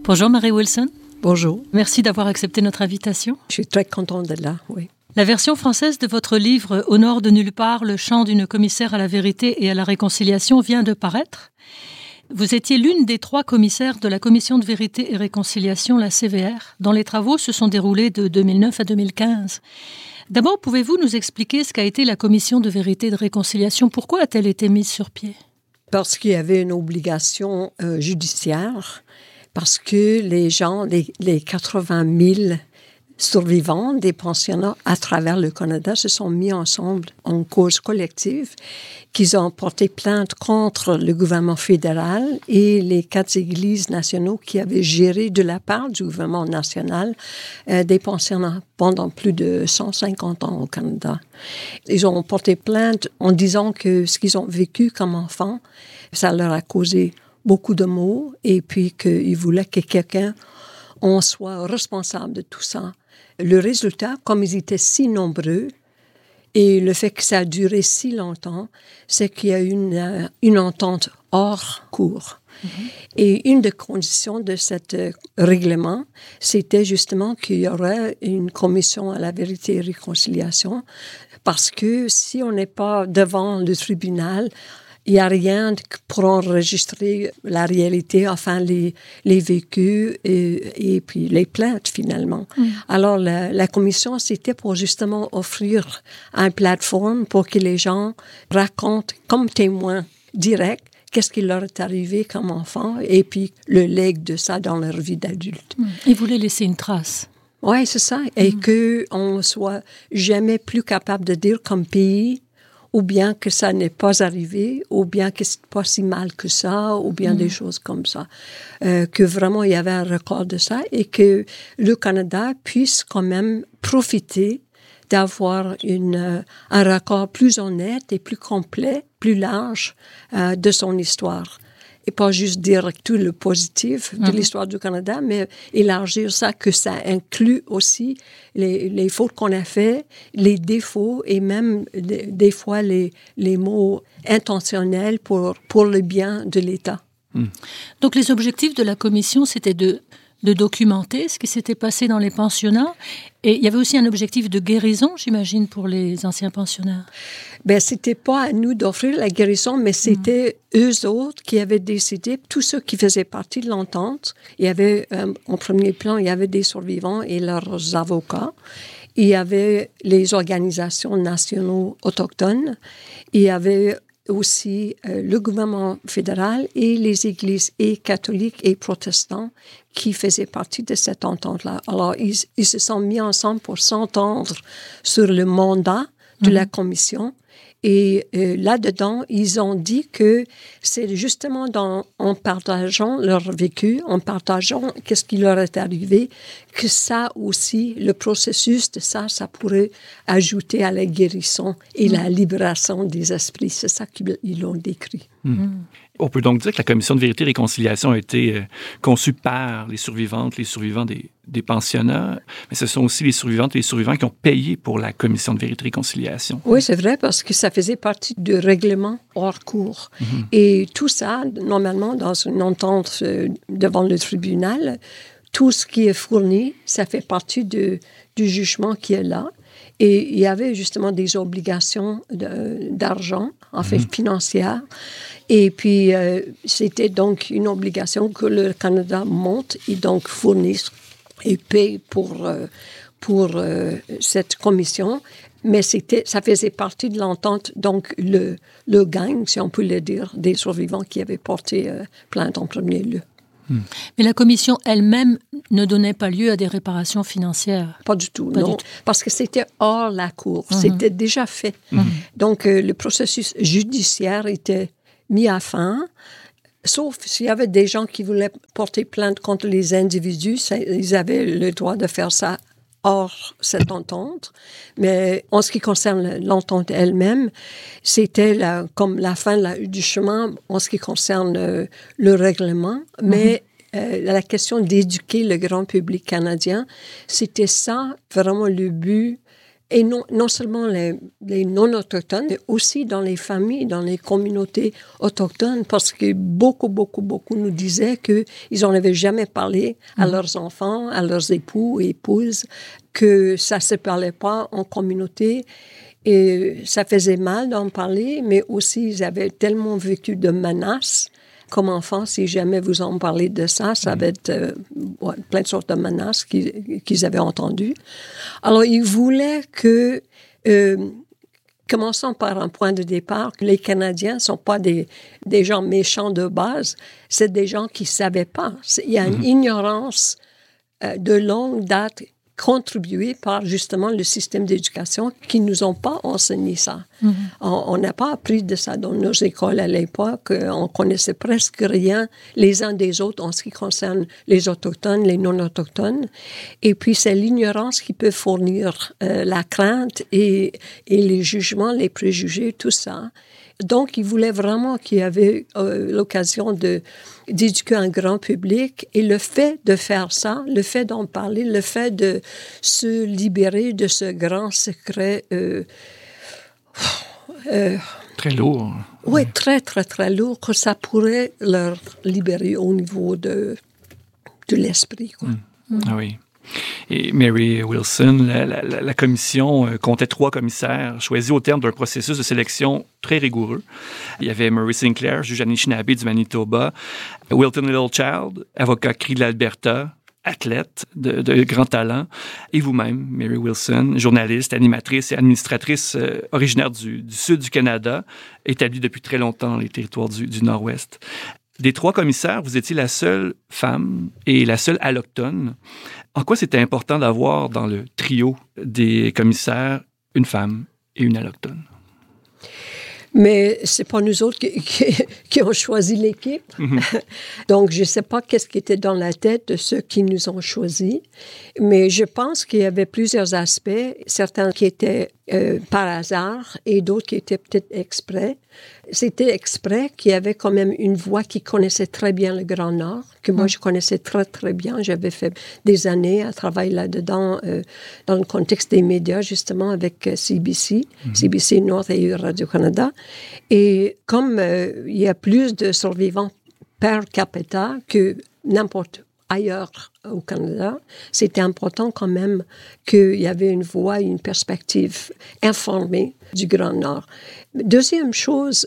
Bonjour Marie Wilson. Bonjour. Merci d'avoir accepté notre invitation. Je suis très contente d'être là, oui. La version française de votre livre « Au nord de nulle part, le chant d'une commissaire à la vérité et à la réconciliation » vient de paraître. Vous étiez l'une des 3 commissaires de la Commission de vérité et réconciliation, la CVR, dont les travaux se sont déroulés de 2009 à 2015. D'abord, pouvez-vous nous expliquer ce qu'a été la Commission de vérité et de réconciliation? Pourquoi a-t-elle été mise sur pied? Parce qu'il y avait une obligation judiciaire, parce que les gens, les 80 000 survivants des pensionnats à travers le Canada se sont mis ensemble en cause collective, qu'ils ont porté plainte contre le gouvernement fédéral et les 4 églises nationaux qui avaient géré de la part du gouvernement national des pensionnats pendant plus de 150 ans au Canada. Ils ont porté plainte en disant que ce qu'ils ont vécu comme enfants, ça leur a causé beaucoup de maux et puis qu'ils voulaient que quelqu'un en soit responsable de tout ça. Le résultat, comme ils étaient si nombreux, et le fait que ça a duré si longtemps, c'est qu'il y a une entente hors cours. Et une des conditions de ce règlement, c'était justement qu'il y aurait une commission à la vérité et réconciliation, parce que si on n'est pas devant le tribunal, il n'y a rien pour enregistrer la réalité, enfin les vécus et puis les plaintes finalement. Alors la commission, c'était pour justement offrir une plateforme pour que les gens racontent comme témoins directs qu'est-ce qui leur est arrivé comme enfant et puis le lèguent de ça dans leur vie d'adulte. Ils voulaient laisser une trace. Oui, c'est ça. Et qu'on soit jamais plus capable de dire comme pays ou bien que ça n'est pas arrivé, ou bien que c'est pas si mal que ça, ou bien des choses comme ça. Que vraiment il y avait un record de ça et que le Canada puisse quand même profiter d'avoir un record plus honnête et plus complet, plus large de son histoire. Et pas juste dire tout le positif de l'histoire du Canada, mais élargir ça, que ça inclut aussi les fautes qu'on a fait, les défauts et même des fois les mots intentionnels pour le bien de l'État. Donc les objectifs de la commission, c'était de documenter ce qui s'était passé dans les pensionnats. Et il y avait aussi un objectif de guérison, j'imagine, pour les anciens pensionnaires. Ben, c'était pas à nous d'offrir la guérison, mais c'était eux autres qui avaient décidé, tous ceux qui faisaient partie de l'entente. Il y avait, en premier plan, il y avait des survivants et leurs avocats. Il y avait les organisations nationales autochtones. Il y avait aussi le gouvernement fédéral et les églises et catholiques et protestants qui faisaient partie de cette entente-là. Alors, ils se sont mis ensemble pour s'entendre sur le mandat de la commission. Et là-dedans, ils ont dit que c'est justement en partageant leur vécu, en partageant qu'est-ce qui leur est arrivé, que ça aussi, le processus de ça pourrait ajouter à la guérison et la libération des esprits. C'est ça qu'ils l'ont décrit. On peut donc dire que la Commission de vérité et réconciliation a été conçue par les survivants des pensionnats, mais ce sont aussi les survivantes et les survivants qui ont payé pour la Commission de vérité et réconciliation. Oui, c'est vrai, parce que ça faisait partie du règlement hors cours. Et tout ça, normalement, dans une entente devant le tribunal, tout ce qui est fourni, ça fait partie du jugement qui est là. Et il y avait justement des obligations d'argent, en fait, financières. Et puis, c'était donc une obligation que le Canada monte et donc fournisse et paye pour cette commission. Mais ça faisait partie de l'entente, donc le gang, si on peut le dire, des survivants qui avaient porté plainte en premier lieu. Mais la commission elle-même ne donnait pas lieu à des réparations financières? Pas du tout, non. Parce que c'était hors la cour. C'était déjà fait. Donc, le processus judiciaire était mis à fin, sauf s'il y avait des gens qui voulaient porter plainte contre les individus. Ils avaient le droit de faire ça hors cette entente. Mais en ce qui concerne l'entente elle-même, c'était comme la fin du chemin en ce qui concerne le règlement. Mais la question d'éduquer le grand public canadien, c'était ça vraiment le but Et non seulement les non-autochtones, mais aussi dans les familles, dans les communautés autochtones, parce que beaucoup nous disaient qu'ils n'en avaient jamais parlé à leurs enfants, à leurs époux et épouses, que ça ne se parlait pas en communauté. Et ça faisait mal d'en parler, mais aussi ils avaient tellement vécu de menaces. Comme enfants, si jamais vous en parlez de ça, ça va être plein de sortes de menaces qu'ils avaient entendues. Alors, ils voulaient que, commençons par un point de départ, que les Canadiens ne sont pas des gens méchants de base, c'est des gens qui ne savaient pas. Il y a une ignorance de longue date contribuée par justement le système d'éducation qui ne nous ont pas enseigné ça. On n'a pas appris de ça dans nos écoles à l'époque. On connaissait presque rien les uns des autres en ce qui concerne les autochtones, les non-autochtones. Et puis, c'est l'ignorance qui peut fournir la crainte et les jugements, les préjugés, tout ça. Donc, ils voulaient vraiment qu'il y avait l'occasion d'éduquer un grand public. Et le fait de faire ça, le fait d'en parler, le fait de se libérer de ce grand secret... très lourd. Oui, très, très, très lourd, que ça pourrait leur libérer au niveau de l'esprit, quoi. Ah oui. Et Mary Wilson, la commission comptait 3 commissaires choisis au terme d'un processus de sélection très rigoureux. Il y avait Murray Sinclair, juge Anishinaabe du Manitoba, Wilton Littlechild, avocat Cri de l'Alberta, athlète de grand talent, et vous-même, Mary Wilson, journaliste, animatrice et administratrice originaire du sud du Canada, établie depuis très longtemps dans les territoires du Nord-Ouest. Des 3 commissaires, vous étiez la seule femme et la seule allochtone. En quoi c'était important d'avoir dans le trio des commissaires une femme et une allochtone? Mais c'est pas nous autres qui ont choisi l'équipe. Donc, je sais pas qu'est-ce qui était dans la tête de ceux qui nous ont choisis. Mais je pense qu'il y avait plusieurs aspects. Certains qui étaient par hasard et d'autres qui étaient peut-être exprès. C'était exprès qu'il y avait quand même une voix qui connaissait très bien le Grand Nord, que moi je connaissais très, très bien. J'avais fait des années à travailler là-dedans dans le contexte des médias, justement, avec CBC, CBC North et Radio-Canada. Et comme il y a plus de survivants per capita que n'importe ailleurs au Canada, c'était important quand même qu'il y avait une voix, une perspective informée du Grand Nord. Deuxième chose,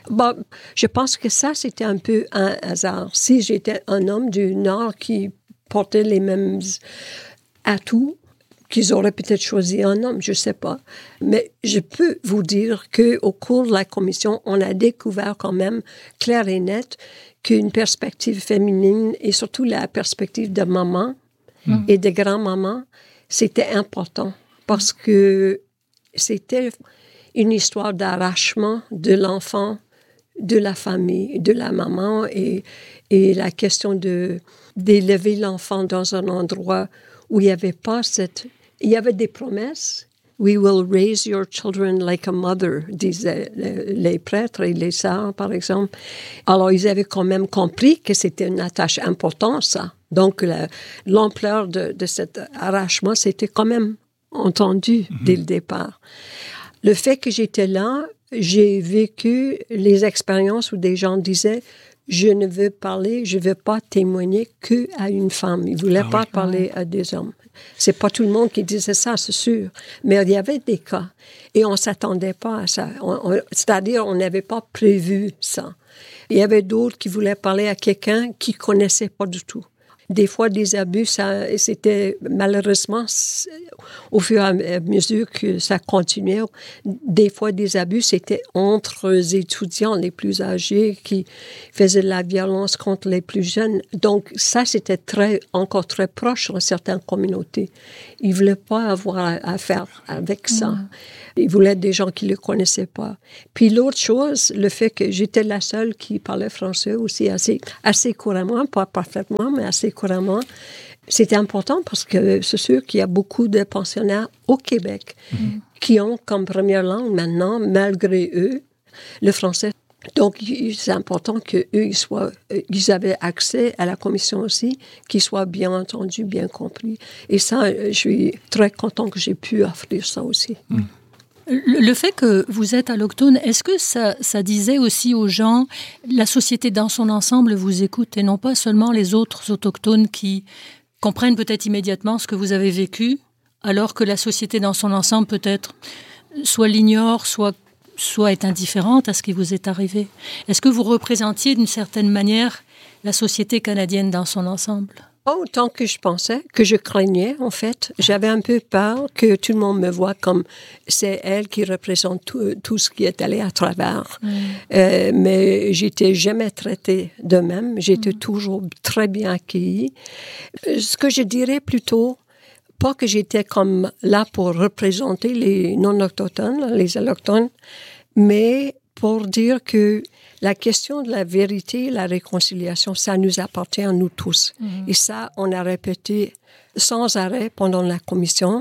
je pense que ça, c'était un peu un hasard. Si j'étais un homme du Nord qui portait les mêmes atouts, qu'ils auraient peut-être choisi un homme, je ne sais pas. Mais je peux vous dire qu'au cours de la commission, on a découvert quand même, clair et net, qu'une perspective féminine, et surtout la perspective de maman et de grand-maman, c'était important parce que c'était une histoire d'arrachement de l'enfant, de la famille, de la maman, et la question d'élever l'enfant dans un endroit où il n'y avait pas il y avait des promesses. We will raise your children like a mother, disaient les prêtres et les sœurs, par exemple. Alors, ils avaient quand même compris que c'était une tâche importante, ça. Donc, l'ampleur de cet arrachement, c'était quand même entendu dès le départ. Le fait que j'étais là, j'ai vécu les expériences où des gens disaient « Je ne veux parler, je ne veux pas témoigner qu'à une femme. » Ils ne voulaient pas parler à des hommes. C'est pas tout le monde qui disait ça, c'est sûr. Mais il y avait des cas. Et on ne s'attendait pas à ça. C'est-à-dire, on n'avait pas prévu ça. Il y avait d'autres qui voulaient parler à quelqu'un qui ne connaissait pas du tout. Des fois, des abus, c'était malheureusement, au fur et à mesure que ça continuait, des fois, des abus, c'était entre les étudiants les plus âgés qui faisaient de la violence contre les plus jeunes. Donc, ça, c'était encore très proche dans certaines communautés. Ils ne voulaient pas avoir à faire avec ça. Ils voulaient des gens qui ne le connaissaient pas. Puis l'autre chose, le fait que j'étais la seule qui parlait français aussi assez couramment, pas parfaitement, mais assez couramment, c'était important parce que c'est sûr qu'il y a beaucoup de pensionnaires au Québec qui ont comme première langue maintenant, malgré eux, le français. Donc, c'est important qu'eux, ils avaient accès à la commission aussi, qu'ils soient bien entendus, bien compris. Et ça, je suis très content que j'ai pu offrir ça aussi. Le fait que vous êtes alloctone, est-ce que ça disait aussi aux gens, la société dans son ensemble vous écoute et non pas seulement les autres autochtones qui comprennent peut-être immédiatement ce que vous avez vécu, alors que la société dans son ensemble peut-être soit l'ignore, soit est indifférente à ce qui vous est arrivé? Est-ce que vous représentiez d'une certaine manière la société canadienne dans son ensemble? Pas autant que je pensais, que je craignais en fait. J'avais un peu peur que tout le monde me voie comme c'est elle qui représente tout ce qui est allé à travers. Mais j'étais jamais traitée de même. J'étais toujours très bien accueillie. Ce que je dirais plutôt, pas que j'étais comme là pour représenter les non-autochtones, les allochtones, mais pour dire que la question de la vérité et la réconciliation, ça nous appartient à nous tous. Et ça, on a répété sans arrêt pendant la commission,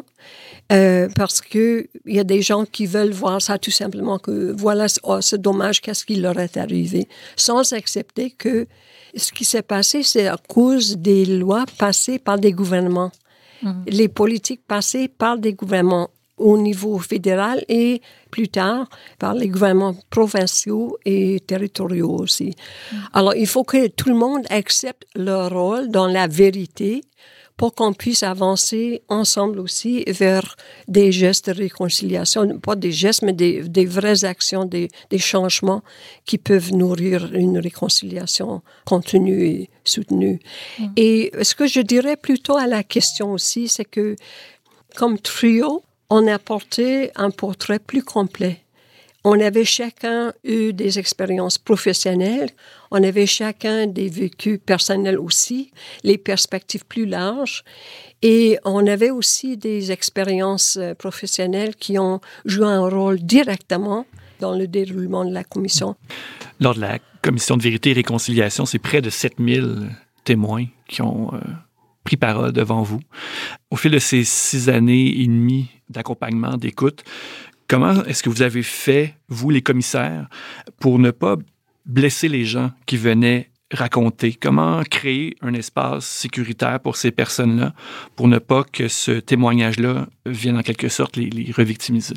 parce que il y a des gens qui veulent voir ça tout simplement que voilà, c'est dommage, qu'est-ce qui leur est arrivé, sans accepter que ce qui s'est passé, c'est à cause des lois passées par des gouvernements. Les politiques passées par des gouvernements au niveau fédéral et plus tard par les gouvernements provinciaux et territoriaux aussi. Alors, il faut que tout le monde accepte leur rôle dans la vérité pour qu'on puisse avancer ensemble aussi vers des gestes de réconciliation, pas des gestes, mais des vraies actions, des changements qui peuvent nourrir une réconciliation continue et soutenue. Et ce que je dirais plutôt à la question aussi, c'est que comme trio, on a porté un portrait plus complet. On avait chacun eu des expériences professionnelles, on avait chacun des vécus personnels aussi, les perspectives plus larges, et on avait aussi des expériences professionnelles qui ont joué un rôle directement dans le déroulement de la commission. Lors de la commission de vérité et réconciliation, c'est près de 7000 témoins qui ont pris parole devant vous. Au fil de ces 6 années et demie d'accompagnement, d'écoute, comment est-ce que vous avez fait, vous les commissaires, pour ne pas blesser les gens qui venaient raconter? Comment créer un espace sécuritaire pour ces personnes-là pour ne pas que ce témoignage-là vienne en quelque sorte les revictimiser?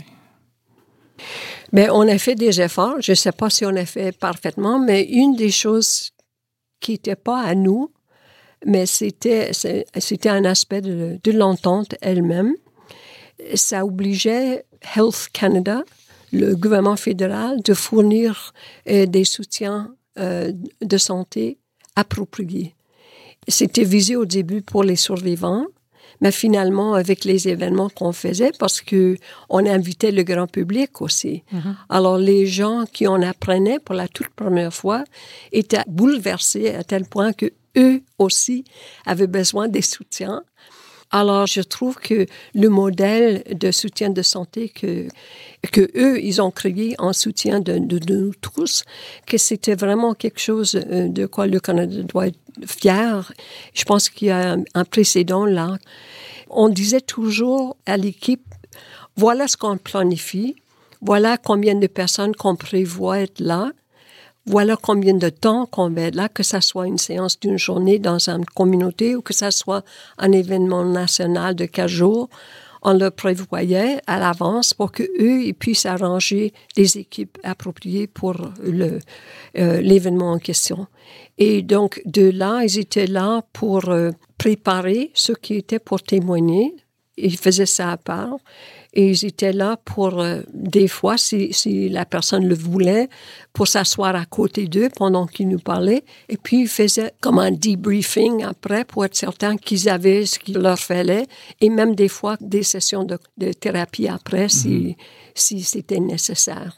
Bien, on a fait des efforts. Je ne sais pas si on a fait parfaitement, mais une des choses qui n'était pas à nous, mais c'était un aspect de l'entente elle-même. Ça obligeait Health Canada, le gouvernement fédéral, de fournir des soutiens de santé appropriés. C'était visé au début pour les survivants, mais finalement, avec les événements qu'on faisait, parce que on invitait le grand public aussi. Alors, les gens qui en apprenaient pour la toute première fois étaient bouleversés à tel point que eux aussi avaient besoin des soutiens. Alors, je trouve que le modèle de soutien de santé que eux, ils ont créé en soutien de nous tous, que c'était vraiment quelque chose de quoi le Canada doit être fier. Je pense qu'il y a un précédent là. On disait toujours à l'équipe, voilà ce qu'on planifie, voilà combien de personnes qu'on prévoit être là, voilà combien de temps qu'on va être là, que ça soit une séance d'une journée dans une communauté ou que ça soit un événement national de 4 jours. On le prévoyait à l'avance pour qu'eux, ils puissent arranger des équipes appropriées pour l'événement en question. Et donc, de là, ils étaient là pour préparer ceux qui étaient pour témoigner. Ils faisaient ça à part. Et ils étaient là pour, des fois, si la personne le voulait, pour s'asseoir à côté d'eux pendant qu'ils nous parlaient. Et puis, ils faisaient comme un debriefing après pour être certains qu'ils avaient ce qu'il leur fallait. Et même des fois, des sessions de thérapie après, si c'était nécessaire.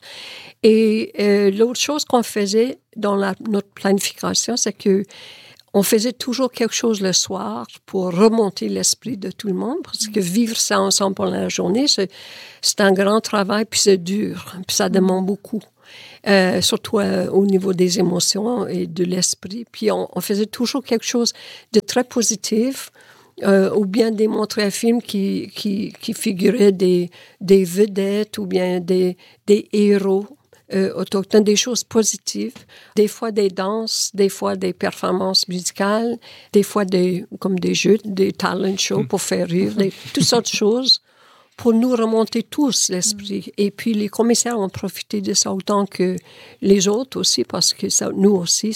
Et l'autre chose qu'on faisait dans notre planification, c'est que on faisait toujours quelque chose le soir pour remonter l'esprit de tout le monde, parce que vivre ça ensemble pendant la journée, c'est un grand travail, puis c'est dur, puis ça demande beaucoup, surtout au niveau des émotions et de l'esprit. Puis on faisait toujours quelque chose de très positif, ou bien démontrer un film qui figurait des vedettes ou bien des héros autochtones, des choses positives, des fois des danses, des fois des performances musicales, des fois comme des jeux, des talent shows pour faire rire, toutes sortes de choses pour nous remonter tous l'esprit. Et puis les commissaires ont profité de ça autant que les autres aussi, parce que ça, nous aussi,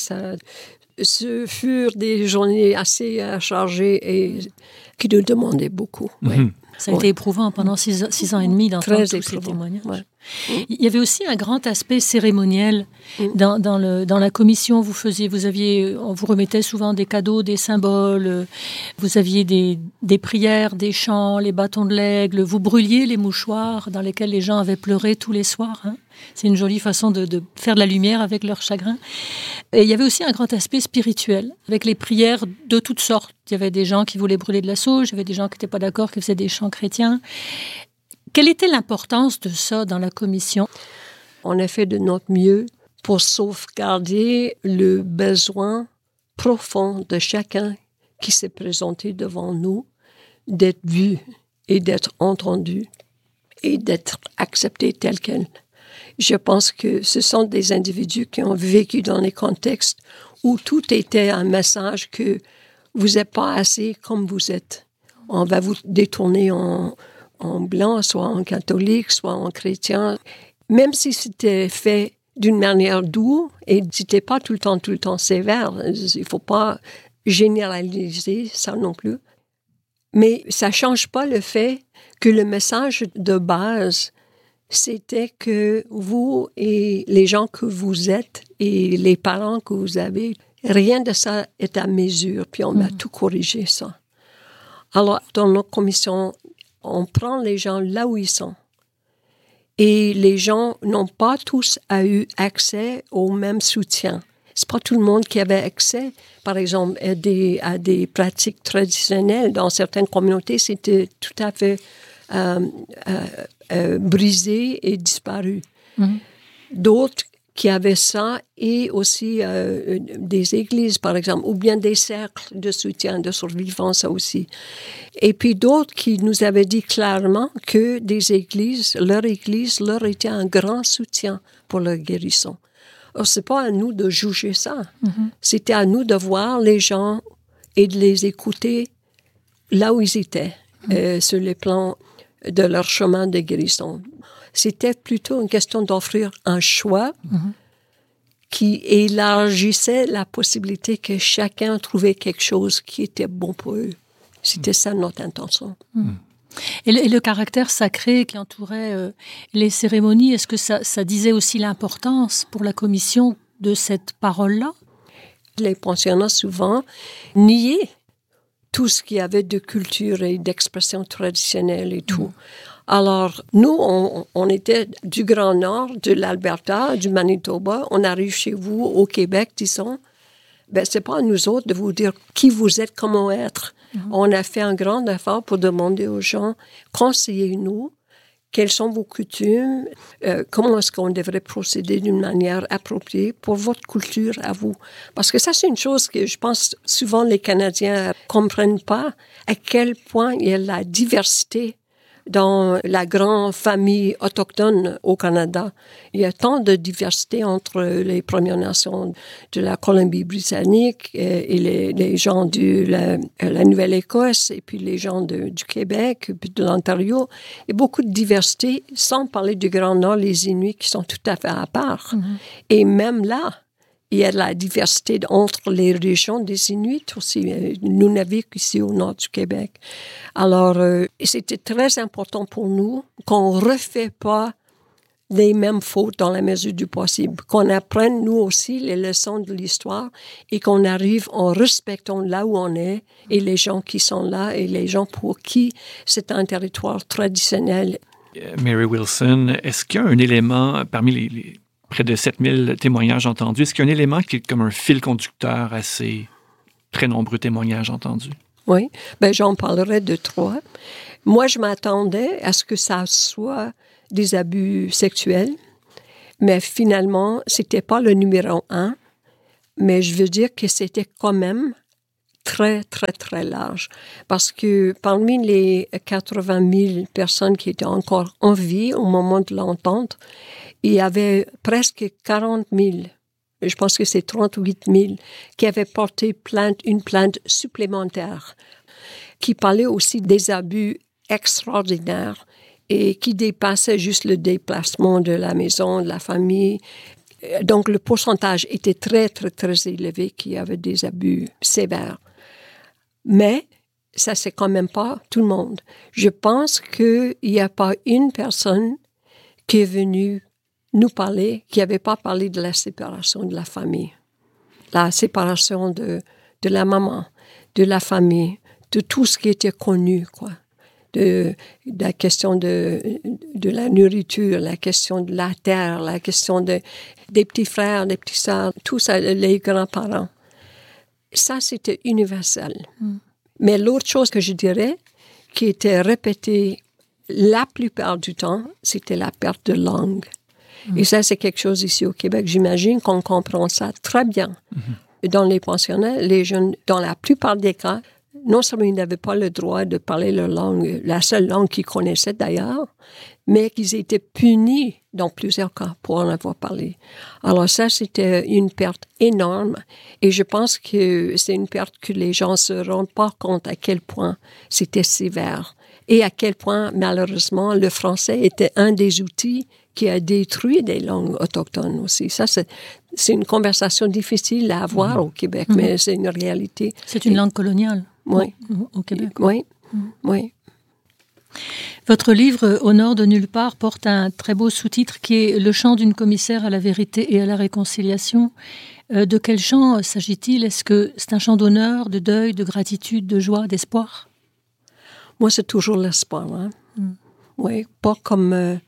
ce furent des journées assez chargées et qui nous demandaient beaucoup. Ouais. Ça a été éprouvant pendant 6 ans et demi d'entendre tous ces témoignages. Ouais. Il y avait aussi un grand aspect cérémoniel dans la commission. On vous remettait souvent des cadeaux, des symboles. Vous aviez des prières, des chants, les bâtons de l'aigle. Vous brûliez les mouchoirs dans lesquels les gens avaient pleuré tous les soirs. Hein. C'est une jolie façon de faire de la lumière avec leur chagrin. Et il y avait aussi un grand aspect spirituel, avec les prières de toutes sortes. Il y avait des gens qui voulaient brûler de la sauge, il y avait des gens qui n'étaient pas d'accord, qui faisaient des chants chrétiens. Quelle était l'importance de ça dans la commission? On a fait de notre mieux pour sauvegarder le besoin profond de chacun qui s'est présenté devant nous, d'être vu et d'être entendu et d'être accepté tel quel. Je pense que ce sont des individus qui ont vécu dans des contextes où tout était un message que vous n'êtes pas assez comme vous êtes. On va vous détourner en blanc, soit en catholique, soit en chrétien. Même si c'était fait d'une manière douce et c'était pas tout le temps sévère, il faut pas généraliser ça non plus. Mais ça change pas le fait que le message de base, c'était que vous et les gens que vous êtes et les parents que vous avez, rien de ça est à mesure, puis on va tout corriger ça. Alors, dans notre commission, on prend les gens là où ils sont. Et les gens n'ont pas tous eu accès au même soutien. C'est pas tout le monde qui avait accès, par exemple, à des pratiques traditionnelles. Dans certaines communautés, c'était tout à fait brisé et disparu. D'autres qui avaient ça et aussi des églises, par exemple, ou bien des cercles de soutien, de survivants, ça aussi. Et puis d'autres qui nous avaient dit clairement que des églises, leur était un grand soutien pour leur guérison. Alors, c'est pas à nous de juger ça. C'était à nous de voir les gens et de les écouter là où ils étaient, sur le plan de leur chemin de guérison. C'était plutôt une question d'offrir un choix qui élargissait la possibilité que chacun trouvait quelque chose qui était bon pour eux. C'était ça notre intention. Et le caractère sacré qui entourait les cérémonies, est-ce que ça disait aussi l'importance pour la commission de cette parole-là? Les pensionnats, souvent, niaient tout ce qu'il y avait de culture et d'expression traditionnelle et tout. Alors, nous, on était du Grand Nord, de l'Alberta, du Manitoba. On arrive chez vous, au Québec, disons. Ben, c'est pas à nous autres de vous dire qui vous êtes, comment être. On a fait un grand effort pour demander aux gens, conseillez-nous, quelles sont vos coutumes, comment est-ce qu'on devrait procéder d'une manière appropriée pour votre culture à vous. Parce que ça, c'est une chose que je pense souvent les Canadiens comprennent pas, à quel point il y a la diversité dans la grande famille autochtone au Canada. Il y a tant de diversité entre les Premières Nations de la Colombie-Britannique et les gens de la Nouvelle-Écosse et puis les gens du Québec et puis de l'Ontario. Il y a beaucoup de diversité, sans parler du Grand Nord, les Inuits qui sont tout à fait à part. Et même là, il y a de la diversité entre les régions des Inuits aussi. Nous n'avons qu'ici au nord du Québec. Alors, c'était très important pour nous qu'on ne refait pas les mêmes fautes dans la mesure du possible. Qu'on apprenne, nous aussi, les leçons de l'histoire et qu'on arrive en respectant là où on est et les gens qui sont là et les gens pour qui c'est un territoire traditionnel. Mary Wilson, est-ce qu'il y a un élément parmi les près de 7000 témoignages entendus, est-ce qu'il y a un élément qui est comme un fil conducteur à ces très nombreux témoignages entendus? Oui, ben j'en parlerai de 3. Moi, je m'attendais à ce que ça soit des abus sexuels, mais finalement, c'était pas le numéro 1. Mais je veux dire que c'était quand même très, très, très large. Parce que parmi les 80 000 personnes qui étaient encore en vie au moment de l'entente, il y avait presque 40 000, je pense que c'est 38 000, qui avaient porté une plainte supplémentaire, qui parlait aussi des abus extraordinaires et qui dépassaient juste le déplacement de la maison, de la famille. Donc, le pourcentage était très, très, très élevé qu'il y avait des abus sévères. Mais ça, c'est quand même pas tout le monde. Je pense qu'il n'y a pas une personne qui est venue nous parler, qui n'avait pas parlé de la séparation de la famille. La séparation de la maman, de la famille, de tout ce qui était connu, quoi. De la question de la nourriture, la question de la terre, la question des petits frères, des petites sœurs, tout ça, les grands-parents. Ça, c'était universel. Mais l'autre chose que je dirais, qui était répétée la plupart du temps, c'était la perte de langue. Et ça, c'est quelque chose ici au Québec. J'imagine qu'on comprend ça très bien. Dans les pensionnats, les jeunes, dans la plupart des cas, non seulement ils n'avaient pas le droit de parler leur langue, la seule langue qu'ils connaissaient d'ailleurs, mais qu'ils étaient punis dans plusieurs cas pour en avoir parlé. Alors ça, c'était une perte énorme et je pense que c'est une perte que les gens ne se rendent pas compte à quel point c'était sévère et à quel point, malheureusement, le français était un des outils qui a détruit des langues autochtones aussi. Ça, c'est une conversation difficile à avoir au Québec, mais c'est une réalité. C'est une langue coloniale. Oui. Au Québec. Oui, oui. Votre livre « Au nord de nulle part » porte un très beau sous-titre qui est « Le chant d'une commissaire à la vérité et à la réconciliation ». De quel chant s'agit-il? Est-ce que c'est un chant d'honneur, de deuil, de gratitude, de joie, d'espoir? Moi, c'est toujours l'espoir. Hein? Oui, pas comme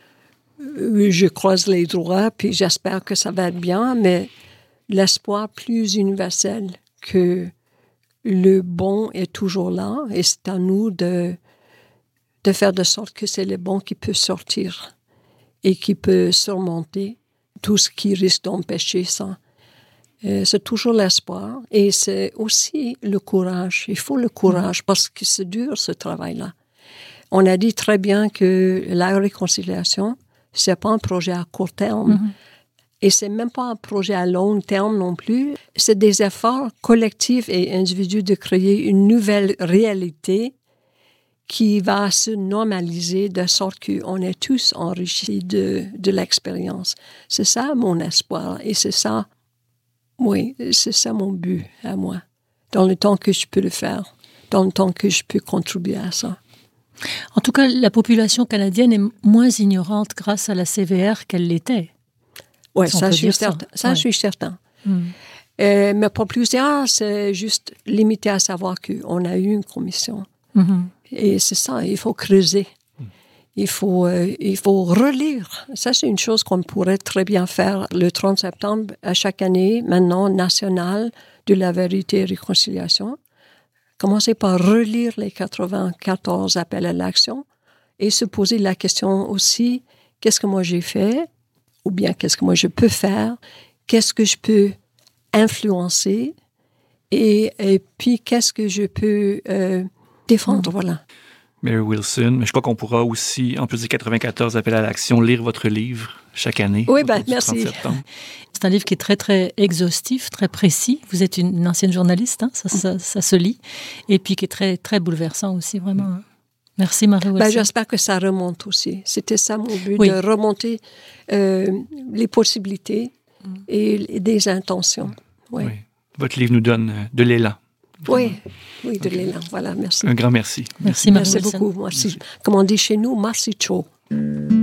je croise les doigts puis j'espère que ça va être bien, mais l'espoir plus universel que le bon est toujours là et c'est à nous de faire de sorte que c'est le bon qui peut sortir et qui peut surmonter tout ce qui risque d'empêcher ça. C'est toujours l'espoir et c'est aussi le courage. Il faut le courage parce que c'est dur ce travail-là. On a dit très bien que la réconciliation, c'est pas un projet à court terme. Et c'est même pas un projet à long terme non plus. C'est des efforts collectifs et individuels de créer une nouvelle réalité qui va se normaliser de sorte qu'on est tous enrichis de l'expérience. C'est ça mon espoir et c'est ça, oui, c'est ça mon but à moi. Dans le temps que je peux le faire, dans le temps que je peux contribuer à ça. En tout cas, la population canadienne est moins ignorante grâce à la CVR qu'elle l'était. Oui, ça, je suis certain. Ça, je suis certain. Mais pour plusieurs, c'est juste limité à savoir qu'on a eu une commission. Et c'est ça, il faut creuser. Il faut relire. Ça, c'est une chose qu'on pourrait très bien faire le 30 septembre à chaque année, maintenant, national de la vérité et réconciliation. Commencer par relire les 94 appels à l'action et se poser la question aussi, qu'est-ce que moi j'ai fait? Ou bien qu'est-ce que moi je peux faire, qu'est-ce que je peux influencer et puis qu'est-ce que je peux défendre, voilà. Mary Wilson, mais je crois qu'on pourra aussi, en plus des 94 appels à l'action, lire votre livre chaque année. Oui, merci. C'est un livre qui est très, très exhaustif, très précis. Vous êtes une ancienne journaliste, hein, ça se lit. Et puis qui est très, très bouleversant aussi, vraiment. Hein. Merci, Mary Wilson. J'espère que ça remonte aussi. C'était ça mon but, de remonter les possibilités et des intentions. Oui. Votre livre nous donne de l'élan. Oui, de l'élan. Voilà, merci. Un grand merci. Merci, Mary Wilson. Merci beaucoup. Merci. Comme on dit chez nous, merci chaud.